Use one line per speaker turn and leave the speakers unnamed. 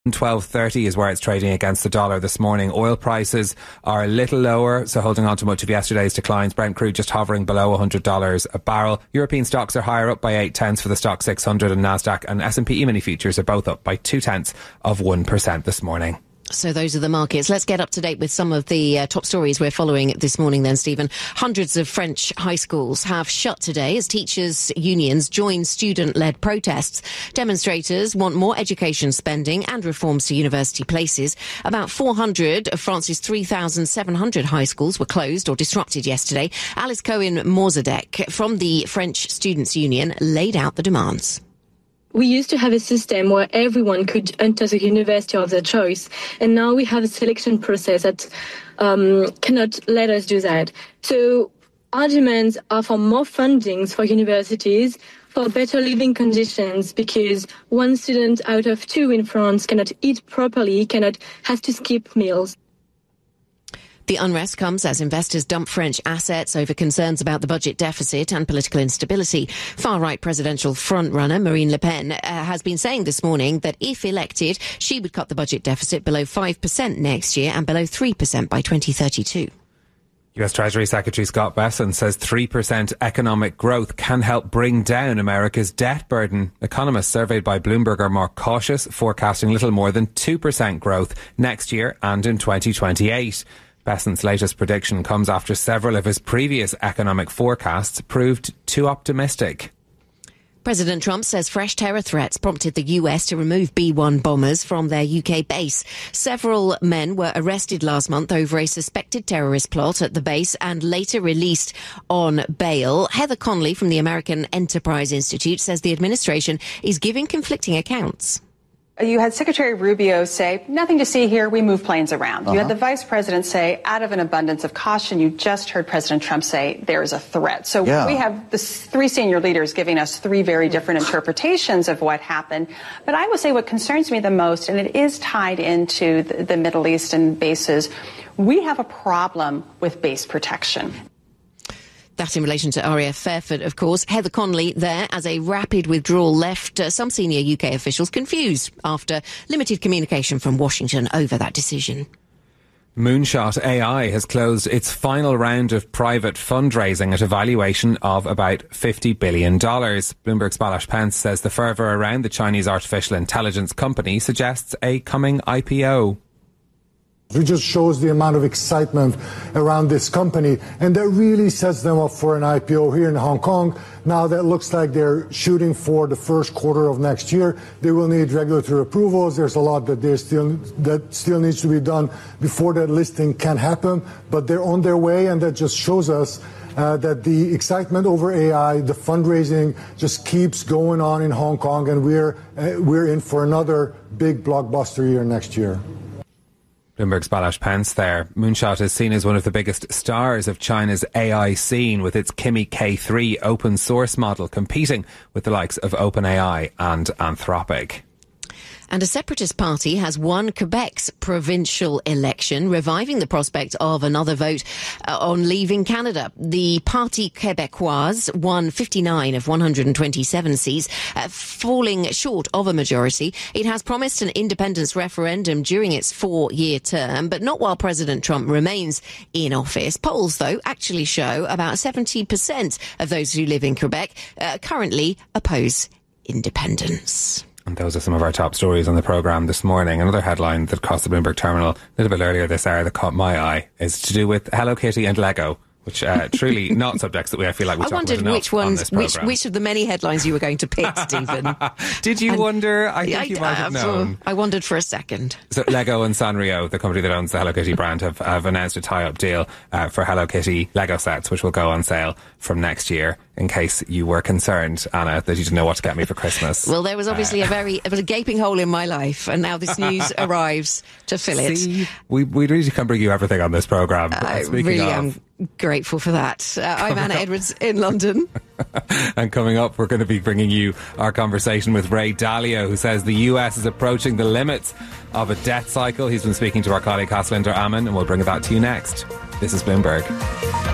12.30 is where it's trading against the dollar this morning. Oil prices are a little lower, so holding on to much of yesterday's declines. Brent crude just hovering below $100 a barrel. European stocks are higher, up by 0.8 for the stock 600, and Nasdaq and S&P E-mini futures are both up by 0.2% this morning.
So those are the markets. Let's get up to date with some of the top stories we're following this morning then, Stephen. Hundreds of French high schools have shut today as teachers' unions join student-led protests. Demonstrators want more education spending and reforms to university places. About 400 of France's 3,700 high schools were closed or disrupted yesterday. Alice Cohen-Morzadek from the French Students' Union laid out the demands.
We used to have a system where everyone could enter the university of their choice, and now we have a selection process that cannot let us do that. So our demands are for more fundings for universities, for better living conditions, because one student out of two in France cannot eat properly, has to skip meals.
The unrest comes as investors dump French assets over concerns about the budget deficit and political instability. Far-right presidential frontrunner Marine Le Pen has been saying this morning that if elected, she would cut the budget deficit below 5% next year and below 3% by 2032.
US Treasury Secretary Scott Bessent says 3% economic growth can help bring down America's debt burden. Economists surveyed by Bloomberg are more cautious, forecasting little more than 2% growth next year and in 2028. Bessent's latest prediction comes after several of his previous economic forecasts proved too optimistic.
President Trump says fresh terror threats prompted the US to remove B-1 bombers from their UK base. Several men were arrested last month over a suspected terrorist plot at the base and later released on bail. Heather Conley from the American Enterprise Institute says the administration is giving conflicting accounts.
You had Secretary Rubio say, nothing to see here, we move planes around. You had the vice president say, out of an abundance of caution. You just heard President Trump say there is a threat. So we have the three senior leaders giving us three very different interpretations of what happened. But I would say what concerns me the most, and it is tied into the Middle East and bases, we have a problem with base protection.
That in relation to RAF Fairford, of course. Heather Conley there as a rapid withdrawal left some senior UK officials confused after limited communication from Washington over that decision.
Moonshot AI has closed its final round of private fundraising at a valuation of about $50 billion. Bloomberg's Balazs Pence says the fervour around the Chinese artificial intelligence company suggests a coming IPO.
It just shows the amount of excitement around this company, and that really sets them up for an IPO here in Hong Kong. Now that looks like they're shooting for the first quarter of next year. They will need regulatory approvals. There's a lot that still needs to be done before that listing can happen, but they're on their way, and that just shows us that the excitement over AI, the fundraising just keeps going on in Hong Kong, and we're in for another big blockbuster year next year.
Bloomberg's Balazs Pence there. Moonshot is seen as one of the biggest stars of China's AI scene, with its Kimi K3 open source model competing with the likes of OpenAI and Anthropic.
And a separatist party has won Quebec's provincial election, reviving the prospect of another vote on leaving Canada. The Parti Québécois won 59 of 127 seats, falling short of a majority. It has promised an independence referendum during its 4-year term, but not while President Trump remains in office. Polls, though, actually show about 70% of those who live in Quebec currently oppose independence.
And those are some of our top stories on the programme this morning. Another headline that crossed the Bloomberg terminal a little bit earlier this hour that caught my eye is to do with Hello Kitty and Lego, which truly not subjects that I feel like we talk about enough
which ones,
on this programme.
which of the many headlines you were going to pick, Stephen.
Did you wonder? I think you might have known.
I wondered for a second.
So Lego and Sanrio, the company that owns the Hello Kitty brand, have announced a tie-up deal for Hello Kitty Lego sets, which will go on sale from next year. In case you were concerned, Anna, that you didn't know what to get me for Christmas.
Well, there was obviously a gaping hole in my life, and now this news arrives to fill it.
See, we really can bring you everything on this programme.
I really am grateful for that. I'm Anna Edwards in London.
And coming up, we're going to be bringing you our conversation with Ray Dalio, who says the US is approaching the limits of a debt cycle. He's been speaking to our colleague Haslinder Ammon, and we'll bring that to you next. This is Bloomberg.